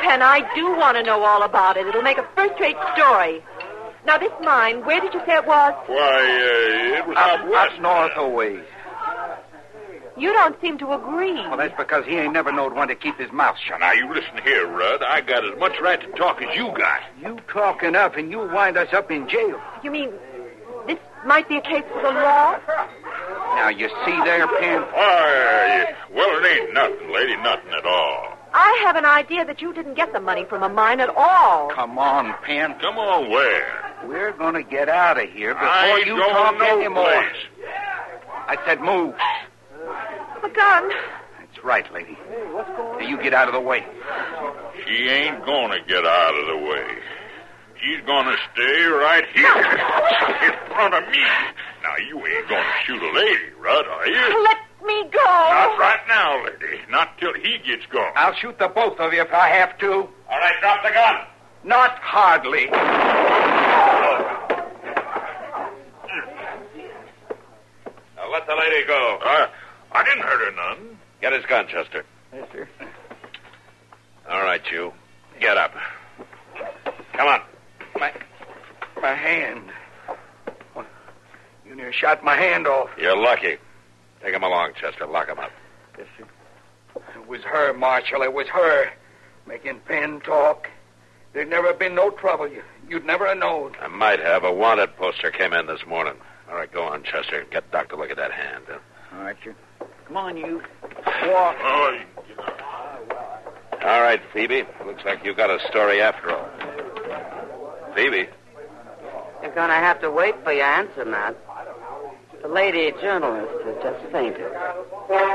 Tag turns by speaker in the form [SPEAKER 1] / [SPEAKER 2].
[SPEAKER 1] Penn. I do want to know all about it. It'll make a first-rate story. Now, this mine, where did you say it was?
[SPEAKER 2] Why, it was out west.
[SPEAKER 3] Up north a ways.
[SPEAKER 1] You don't seem to agree.
[SPEAKER 3] Well, that's because he ain't never knowed when to keep his mouth shut.
[SPEAKER 2] Now, you listen here, Rudd. I got as much right to talk as you got.
[SPEAKER 3] You talk enough and you'll wind us up in jail.
[SPEAKER 1] You mean this might be a case for the law?
[SPEAKER 3] Now, you see there, Penn?
[SPEAKER 2] Why, well, it ain't nothing, lady, nothing at all.
[SPEAKER 1] I have an idea that you didn't get the money from a mine at all.
[SPEAKER 3] Come on, Penn.
[SPEAKER 2] Come on, where?
[SPEAKER 3] We're going to get out of here before
[SPEAKER 2] I
[SPEAKER 3] you
[SPEAKER 2] don't
[SPEAKER 3] talk
[SPEAKER 2] know
[SPEAKER 3] anymore.
[SPEAKER 2] place.
[SPEAKER 3] I said move.
[SPEAKER 1] The gun.
[SPEAKER 3] That's right, lady. Now, you get out of the way.
[SPEAKER 2] She ain't gonna get out of the way. She's gonna stay right here in front of me. Now, you ain't gonna shoot a lady, Rudd, are you?
[SPEAKER 1] Let me go.
[SPEAKER 2] Not right now, lady. Not till he gets gone.
[SPEAKER 3] I'll shoot the both of you if I have to.
[SPEAKER 2] All right, drop the gun.
[SPEAKER 3] Not hardly.
[SPEAKER 4] Now, let the lady go.
[SPEAKER 2] I didn't hurt her none.
[SPEAKER 4] Get his gun, Chester.
[SPEAKER 3] Yes, sir.
[SPEAKER 4] All right, you. Get up. Come on.
[SPEAKER 3] My hand. You near shot my hand off.
[SPEAKER 4] You're lucky. Take him along, Chester. Lock him up.
[SPEAKER 3] Yes, sir. It was her, Marshal. It was her. Making Penn talk. There'd never been no trouble. You'd never have known.
[SPEAKER 4] I might have. A wanted poster came in this morning. All right, go on, Chester. Get Doc to look at that hand.
[SPEAKER 3] All right, sir. Come on, you. Walk.
[SPEAKER 2] Oh,
[SPEAKER 4] All right, Phoebe. Looks like you got a story after all. Phoebe?
[SPEAKER 5] You're going to have to wait for your answer, Matt. The lady journalist has just fainted.